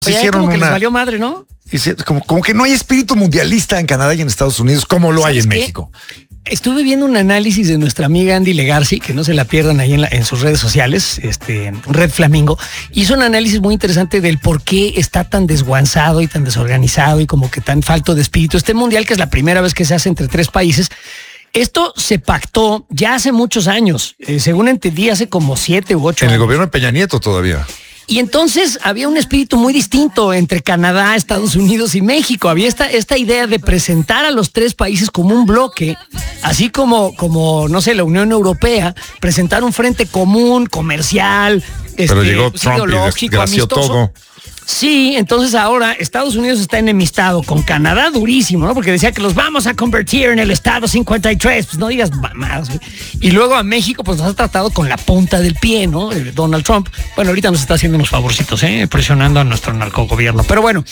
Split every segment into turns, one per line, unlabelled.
Oye,
hicieron
como que
una...
les valió madre, ¿no?
Como que no hay espíritu mundialista en Canadá y en Estados Unidos como lo hay en México.
Estuve viendo un análisis de nuestra amiga Andy Legarci, que no se la pierdan ahí en sus redes sociales, Red Flamingo. Hizo un análisis muy interesante del por qué está tan desguanzado y tan desorganizado y como que tan falto de espíritu este mundial, que es la primera vez que se hace entre 3 países. Esto se pactó ya hace muchos años, según entendí, hace como 7 u 8
En
años.
el gobierno de Peña Nieto todavía.
Y entonces había un espíritu muy distinto entre Canadá, Estados Unidos y México. Había esta idea de presentar a los 3 países como un bloque, así como, no sé, la Unión Europea, presentar un frente común, comercial,
pero llegó Trump y desgració todo.
Sí, entonces ahora Estados Unidos está enemistado con Canadá durísimo, ¿no? Porque decía que los vamos a convertir en el Estado 53, pues no digas mamadas, güey. Y luego a México pues nos ha tratado con la punta del pie, ¿no? Donald Trump, bueno, ahorita nos está haciendo unos favorcitos, presionando a nuestro narcogobierno. Pero bueno,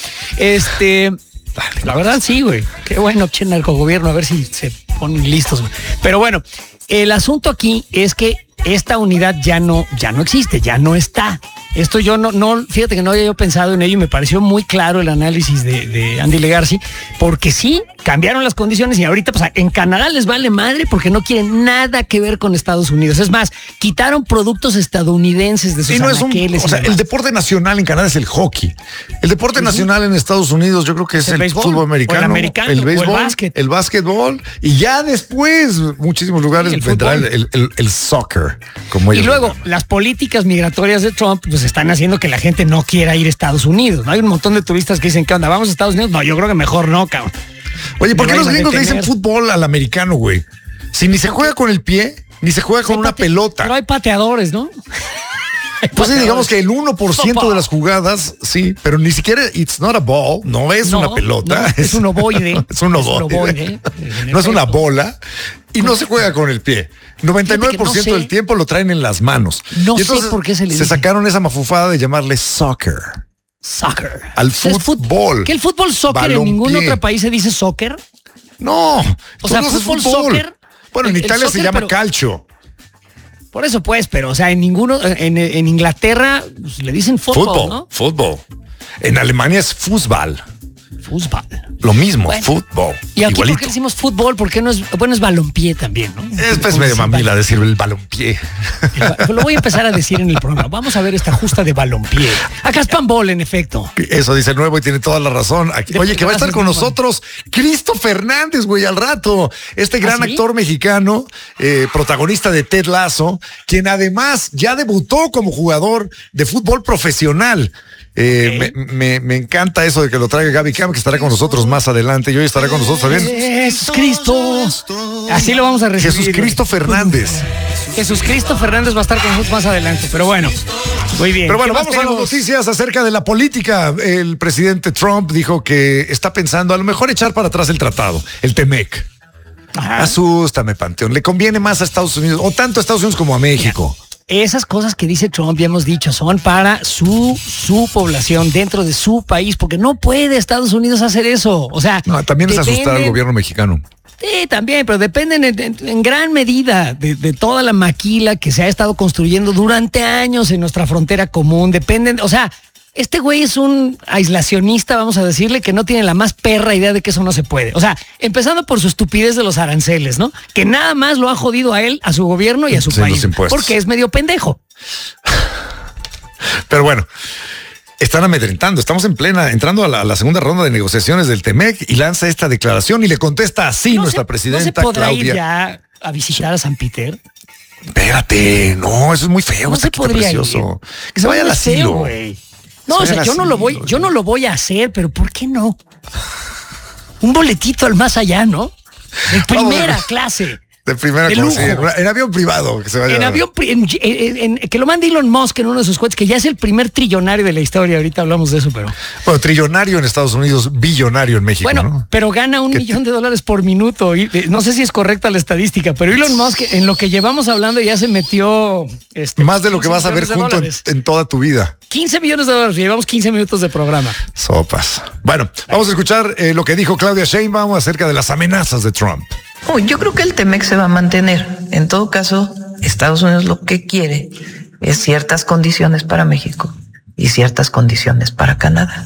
la verdad sí, güey. Qué bueno, che, narcogobierno, a ver si se ponen listos, güey. Pero bueno, el asunto aquí es que esta unidad ya no existe, ya no está. Esto yo no, fíjate que no había yo pensado en ello y me pareció muy claro el análisis de Andy Legarci, porque sí, cambiaron las condiciones y ahorita pues en Canadá les vale madre porque no quieren nada que ver con Estados Unidos. Es más, quitaron productos estadounidenses de sus anaqueles.
El deporte nacional en Canadá es el hockey. El deporte nacional en Estados Unidos yo creo que es el
béisbol,
fútbol americano,
el
béisbol, el básquetbol y ya después muchísimos lugares vendrá el soccer. Como
y luego las políticas migratorias de Trump pues están haciendo que la gente no quiera ir a Estados Unidos, ¿no? Hay un montón de turistas que dicen, ¿qué onda? ¿Vamos a Estados Unidos? No, yo creo que mejor no, cabrón.
Oye, ¿por qué los gringos le dicen fútbol al americano, güey? Si ni se juega con el pie, ni se juega con una pelota.
Pero hay pateadores, ¿no?
Pues sí, digamos que el 1% de las jugadas, sí, pero ni siquiera it's not a ball, no es una pelota.
No, es un ovoide.
Es un ovoide. No es una bola y no se juega con el pie. 99% del tiempo lo traen en las manos.
No sé por qué se le dice.
Se sacaron esa mafufada de llamarle soccer.
Soccer.
Al fútbol.
¿Que el fútbol soccer en ningún otro país se dice soccer?
No.
O sea, fútbol soccer.
Bueno, en Italia se llama calcio.
Por eso pues, pero o sea, en Inglaterra pues, le dicen fútbol, ¿no?
Fútbol. En Alemania es Fußball.
Fútbol.
Lo mismo, fútbol.
¿Y aquí por qué decimos fútbol? Porque no es, bueno, es balompié también, ¿no?
Es medio mamila decir el balompié.
Lo voy a empezar a decir en el programa. Vamos a ver esta justa de balompié. Acá es panball, en efecto.
Eso dice el nuevo y tiene toda la razón. Aquí, oye, que va a estar con nosotros Cristo Fernández, güey, al rato. Este gran actor mexicano, protagonista de Ted Lasso, quien además ya debutó como jugador de fútbol profesional. Me encanta eso de que lo traiga Gaby Cam, que estará con nosotros más adelante y hoy estará con nosotros también.
Jesús Cristo. Así lo vamos a recibir.
Jesús Cristo Fernández.
Jesús Cristo Fernández va a estar con nosotros más adelante, pero bueno, muy bien.
Pero bueno, vamos a las noticias acerca de la política. El presidente Trump dijo que está pensando a lo mejor echar para atrás el tratado, el TEMEC. Ajá. Asústame, Panteón. Le conviene más a Estados Unidos, o tanto a Estados Unidos como a México.
Esas cosas que dice Trump, ya hemos dicho, son para su población dentro de su país, porque no puede Estados Unidos hacer eso. O sea,
no, también es asustar al gobierno mexicano.
Sí, también, pero dependen en gran medida de toda la maquila que se ha estado construyendo durante años en nuestra frontera común. Dependen, o sea, este güey es un aislacionista, vamos a decirle, que no tiene la más perra idea de que eso no se puede. O sea, empezando por su estupidez de los aranceles, ¿no? Que nada más lo ha jodido a él, a su gobierno y a su país. Porque es medio pendejo.
Pero bueno, están amedrentando. Estamos entrando a la segunda ronda de negociaciones del TEMEC y lanza esta declaración y le contesta así nuestra presidenta
Claudia. ¿No se podrá
Claudia.
ir ya a visitar a San Peter?
Espérate, no, eso es muy feo.
No se podría
precioso.
Ir.
Que se vaya al asilo.
Güey. No, o sea, yo no lo voy a hacer, pero ¿por qué no? Un boletito al más allá, ¿no? De primera clase.
De primera clase. En avión privado. Que se vaya.
En avión, que lo mande Elon Musk en uno de sus cohetes, que ya es el primer trillonario de la historia. Ahorita hablamos de eso, pero.
Bueno, trillonario en Estados Unidos, billonario en México.
Bueno,
¿no?
pero gana $1 millón por minuto. Y, no sé si es correcta la estadística, pero Elon Musk, en lo que llevamos hablando, ya se metió.
Más de lo que vas a ver junto en toda tu vida.
$15 millones. Llevamos 15 minutos de programa.
Sopas. Bueno, vamos a escuchar lo que dijo Claudia Sheinbaum acerca de las amenazas de Trump.
Yo creo que el TEMEC se va a mantener. En todo caso, Estados Unidos lo que quiere es ciertas condiciones para México y ciertas condiciones para Canadá.